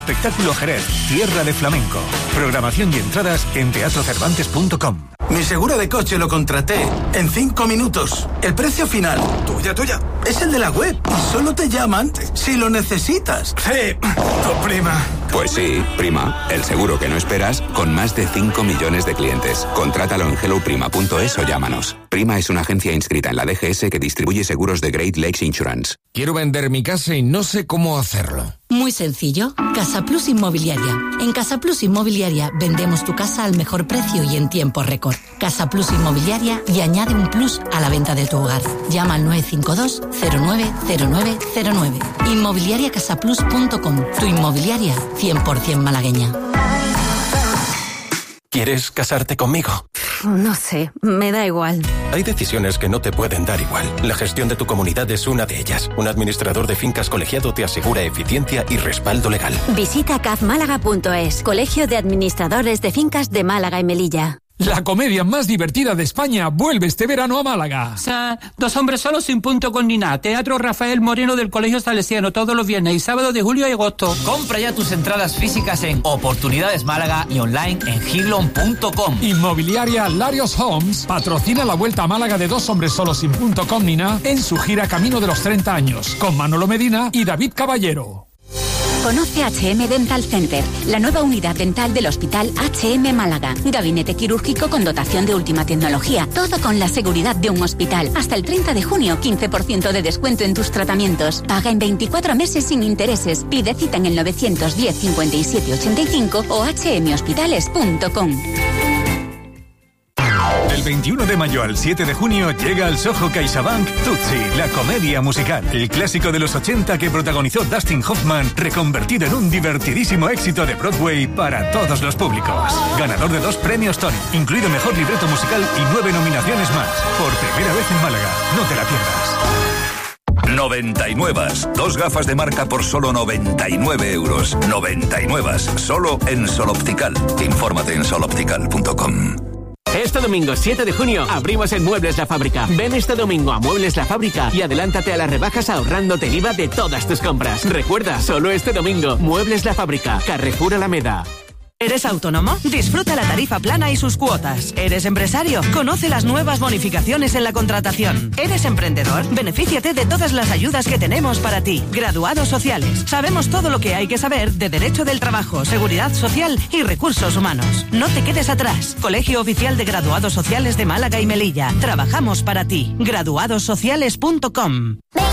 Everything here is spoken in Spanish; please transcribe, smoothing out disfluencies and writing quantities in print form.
Espectáculo Jerez, tierra de flamenco. Programación y entradas en teatrocervantes.com. Mi seguro de coche lo contraté en 5 minutos. El precio final, tuya, es el de la web. Y solo te llaman si lo necesitas. Sí, tu prima. Pues sí, prima. El seguro que no esperas con más de 5 millones de clientes. Contrátalo en helloprima.es o llámanos. Prima es una agencia inscrita en la DGS que distribuye seguros de Great Lakes Insurance. Quiero vender mi casa y no sé cómo hacerlo. Muy sencillo. Casa Plus Inmobiliaria. En Casa Plus Inmobiliaria vendemos tu casa al mejor precio y en tiempo récord. Casa Plus Inmobiliaria y añade un plus a la venta de tu hogar. Llama al 952 090909. Inmobiliariacasaplus.com. Tu inmobiliaria 100% malagueña. ¿Quieres casarte conmigo? No sé, me da igual. Hay decisiones que no te pueden dar igual. La gestión de tu comunidad es una de ellas. Un administrador de fincas colegiado te asegura eficiencia y respaldo legal. Visita cafmálaga.es, Colegio de Administradores de Fincas de Málaga y Melilla. La comedia más divertida de España vuelve este verano a Málaga. Dos hombres solos sin punto con ni nada. Teatro Rafael Moreno del Colegio Salesiano, todos los viernes y sábados de julio y agosto. Compra ya tus entradas físicas en Oportunidades Málaga y online en giglon.com. Inmobiliaria Larios Homes patrocina la vuelta a Málaga de Dos hombres solos sin punto con ni nada en su gira Camino de los 30 años, con Manolo Medina y David Caballero. Conoce HM Dental Center, la nueva unidad dental del Hospital HM Málaga. Gabinete quirúrgico con dotación de última tecnología. Todo con la seguridad de un hospital. Hasta el 30 de junio, 15% de descuento en tus tratamientos. Paga en 24 meses sin intereses. Pide cita en el 910 57 85 o hmhospitales.com. Del 21 de mayo al 7 de junio llega al Soho CaixaBank Tutsi, la comedia musical. El clásico de los 80 que protagonizó Dustin Hoffman, reconvertido en un divertidísimo éxito de Broadway para todos los públicos. Ganador de 2 premios Tony, incluido mejor libreto musical y 9 nominaciones más. Por primera vez en Málaga. No te la pierdas. 99. 2 gafas de marca por solo 99 euros. 99. Solo en Sol Optical. Infórmate en soloptical.com. Este domingo 7 de junio abrimos en Muebles La Fábrica. Ven este domingo a Muebles La Fábrica y adelántate a las rebajas ahorrándote el IVA de todas tus compras. Recuerda, solo este domingo, Muebles La Fábrica, Carrefour Alameda. ¿Eres autónomo? Disfruta la tarifa plana y sus cuotas. ¿Eres empresario? Conoce las nuevas bonificaciones en la contratación. ¿Eres emprendedor? Benefíciate de todas las ayudas que tenemos para ti. Graduados sociales. Sabemos todo lo que hay que saber de Derecho del Trabajo, Seguridad Social y Recursos Humanos. No te quedes atrás. Colegio Oficial de Graduados Sociales de Málaga y Melilla. Trabajamos para ti. Graduadossociales.com.